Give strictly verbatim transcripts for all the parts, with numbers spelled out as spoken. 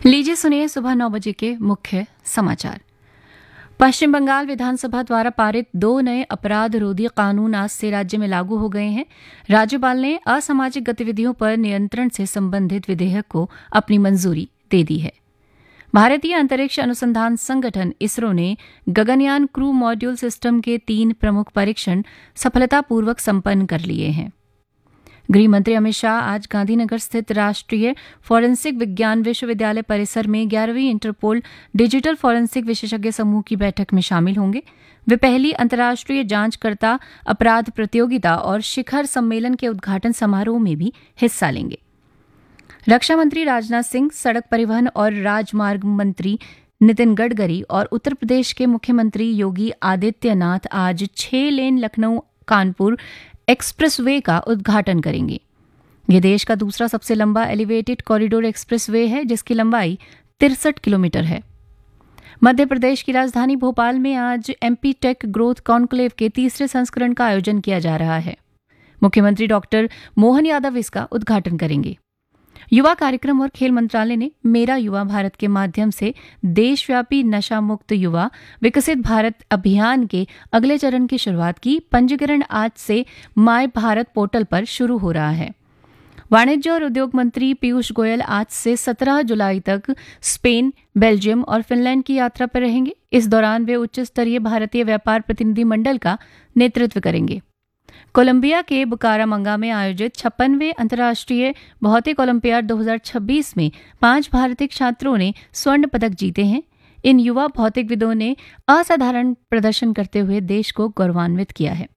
लीजिए सुनिए सुबह नौ बजे के मुख्य समाचार। पश्चिम बंगाल विधानसभा द्वारा पारित दो नए अपराध रोधी कानून आज से राज्य में लागू हो गए हैं। राज्यपाल ने असामाजिक गतिविधियों पर नियंत्रण से संबंधित विधेयक को अपनी मंजूरी दे दी है। भारतीय अंतरिक्ष अनुसंधान संगठन इसरो ने गगनयान क्रू मॉड्यूल सिस्टम के तीन प्रमुख परीक्षण सफलतापूर्वक संपन्न कर लिए हैं। गृह मंत्री अमित शाह आज गांधीनगर स्थित राष्ट्रीय फॉरेंसिक विज्ञान विश्वविद्यालय परिसर में ग्यारहवीं इंटरपोल डिजिटल फॉरेंसिक विशेषज्ञ समूह की बैठक में शामिल होंगे। वे पहली अंतर्राष्ट्रीय जांचकर्ता अपराध प्रतियोगिता और शिखर सम्मेलन के उद्घाटन समारोह में भी हिस्सा लेंगे। रक्षा मंत्री राजनाथ सिंह, सड़क परिवहन और राजमार्ग मंत्री नितिन गडकरी और उत्तर प्रदेश के मुख्यमंत्री योगी आदित्यनाथ आज छह लेन लखनऊ कानपुर एक्सप्रेसवे का उद्घाटन करेंगे। यह देश का दूसरा सबसे लंबा एलिवेटेड कॉरिडोर एक्सप्रेसवे है, जिसकी लंबाई तिरसठ किलोमीटर है। मध्य प्रदेश की राजधानी भोपाल में आज एमपी टेक ग्रोथ कॉन्क्लेव के तीसरे संस्करण का आयोजन किया जा रहा है। मुख्यमंत्री डॉक्टर मोहन यादव इसका उद्घाटन करेंगे। युवा कार्यक्रम और खेल मंत्रालय ने मेरा युवा भारत के माध्यम से देशव्यापी नशा मुक्त युवा विकसित भारत अभियान के अगले चरण की शुरुआत की। पंजीकरण आज से माय भारत पोर्टल पर शुरू हो रहा है। वाणिज्य और उद्योग मंत्री पीयूष गोयल आज से सत्रह जुलाई तक स्पेन, बेल्जियम और फिनलैंड की यात्रा पर रहेंगे। इस दौरान वे उच्च स्तरीय भारतीय व्यापार प्रतिनिधि मंडल का नेतृत्व करेंगे। कोलंबिया के बुकारामंगा में आयोजित छप्पनवें अंतर्राष्ट्रीय भौतिक ओलंपियाड दो हज़ार छब्बीस में पांच भारतीय छात्रों ने स्वर्ण पदक जीते हैं। इन युवा भौतिकविदों ने असाधारण प्रदर्शन करते हुए देश को गौरवान्वित किया है।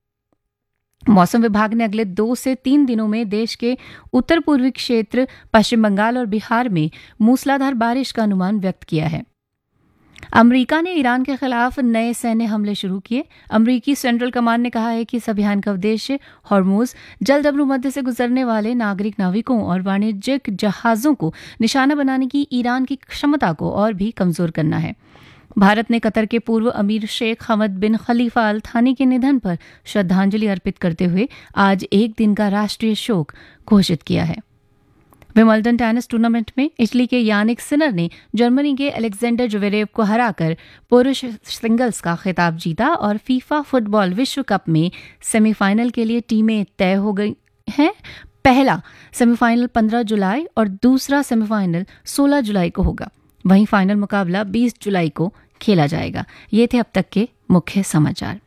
मौसम विभाग ने अगले दो से तीन दिनों में देश के उत्तर पूर्वी क्षेत्र, पश्चिम बंगाल और बिहार में मूसलाधार बारिश का अनुमान व्यक्त किया है। अमेरिका ने ईरान के खिलाफ नए सैन्य हमले शुरू किए। अमेरिकी सेंट्रल कमांड ने कहा है कि इस अभियान का उद्देश्य हॉर्मुज जलदब्रू मध्य से गुजरने वाले नागरिक नाविकों और वाणिज्यिक जहाजों को निशाना बनाने की ईरान की क्षमता को और भी कमजोर करना है। भारत ने कतर के पूर्व अमीर शेख हमद बिन खलीफा अल थानी के निधन पर श्रद्धांजलि अर्पित करते हुए आज एक दिन का राष्ट्रीय शोक घोषित किया है। विंबलडन टेनिस टूर्नामेंट में इटली के यानिक सिनर ने जर्मनी के अलेक्जेंडर ज्वेरेव को हराकर पुरुष सिंगल्स का खिताब जीता और फीफा फुटबॉल विश्व कप में सेमीफाइनल के लिए टीमें तय हो गई हैं। पहला सेमीफाइनल पंद्रह जुलाई और दूसरा सेमीफाइनल सोलह जुलाई को होगा। वहीं फाइनल मुकाबला बीस जुलाई को खेला जाएगा। ये थे अब तक के मुख्य समाचार।